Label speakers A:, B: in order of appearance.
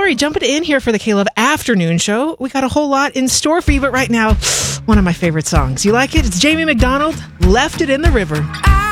A: Lori jumping in here for the K-Love Afternoon Show. We got a whole lot in store for you, but right now, one of my favorite songs. You like it? It's Jamie McDonald, Left It in the River.